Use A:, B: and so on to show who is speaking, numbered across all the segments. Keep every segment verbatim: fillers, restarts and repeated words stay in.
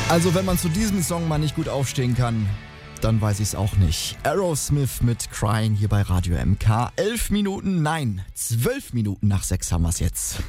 A: Also wenn man zu diesem Song mal nicht gut aufstehen kann, dann weiß ich es auch nicht. Aerosmith mit Crying hier bei Radio M K. Elf Minuten, nein, zwölf Minuten nach sechs haben wir es jetzt.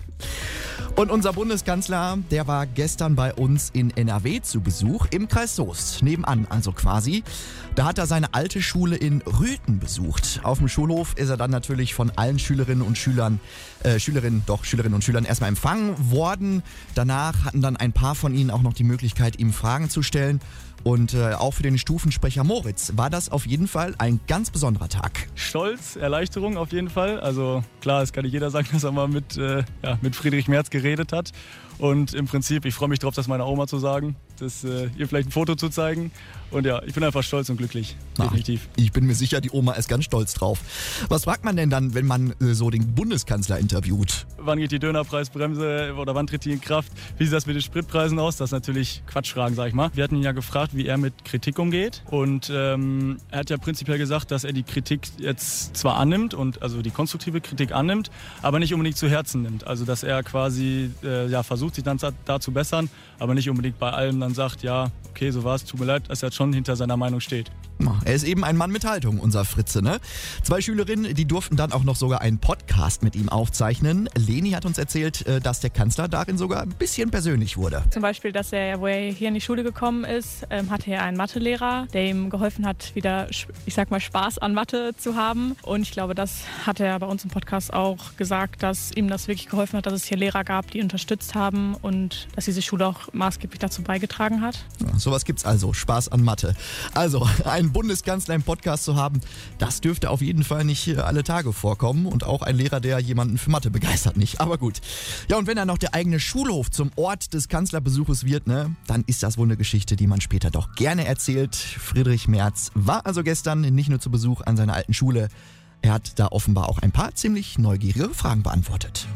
A: Und unser Bundeskanzler, der war gestern bei uns in N R W zu Besuch im Kreis Soest, nebenan also quasi. Da hat er seine alte Schule in Rüthen besucht. Auf dem Schulhof ist er dann natürlich von allen Schülerinnen und Schülern, äh, Schülerinnen, doch Schülerinnen und Schülern erstmal empfangen worden. Danach hatten dann ein paar von ihnen auch noch die Möglichkeit, ihm Fragen zu stellen. Und äh, auch für den Stufensprecher Moritz war das auf jeden Fall ein ganz besonderer Tag.
B: Stolz, Erleichterung auf jeden Fall. Also klar, es kann nicht jeder sagen, dass er mal mit, äh, ja, mit Friedrich Merz geredet hat. Und im Prinzip, ich freue mich drauf, das meiner Oma zu sagen, das, äh, ihr vielleicht ein Foto zu zeigen. Und ja, ich bin einfach stolz und glücklich, definitiv.
A: Na, ich bin mir sicher, die Oma ist ganz stolz drauf. Was fragt man denn dann, wenn man äh, so den Bundeskanzler interviewt?
B: Wann geht die Dönerpreisbremse oder wann tritt die in Kraft? Wie sieht das mit den Spritpreisen aus? Das ist natürlich Quatschfragen, sag ich mal. Wir hatten ihn ja gefragt, wie er mit Kritik umgeht. Und ähm, er hat ja prinzipiell gesagt, dass er die Kritik jetzt zwar annimmt, und also die konstruktive Kritik annimmt, aber nicht unbedingt zu Herzen nimmt. Also dass er quasi äh, ja, versucht, sich dann da zu bessern, aber nicht unbedingt bei allem dann sagt, ja, okay, so war es, tut mir leid, dass er schon hinter seiner Meinung steht.
A: Er ist eben ein Mann mit Haltung, unser Fritze, ne? Zwei Schülerinnen, die durften dann auch noch sogar einen Podcast mit ihm aufzeichnen. Leni hat uns erzählt, dass der Kanzler darin sogar ein bisschen persönlich wurde.
C: Zum Beispiel, dass er, wo er hier in die Schule gekommen ist, hatte er einen Mathelehrer, der ihm geholfen hat, wieder, ich sag mal, Spaß an Mathe zu haben. Und ich glaube, das hat er bei uns im Podcast auch gesagt, dass ihm das wirklich geholfen hat, dass es hier Lehrer gab, die unterstützt haben und dass diese Schule auch maßgeblich dazu beigetragen hat.
A: Ja, sowas gibt's also, Spaß an Mathe. Also, ein Bundeskanzler im Podcast zu haben, das dürfte auf jeden Fall nicht alle Tage vorkommen. Und auch ein Lehrer, der jemanden für Mathe begeistert, nicht. Aber gut. Ja, und wenn dann noch der eigene Schulhof zum Ort des Kanzlerbesuches wird, ne, dann ist das wohl eine Geschichte, die man später doch gerne erzählt. Friedrich Merz war also gestern nicht nur zu Besuch an seiner alten Schule. Er hat da offenbar auch ein paar ziemlich neugierige Fragen beantwortet.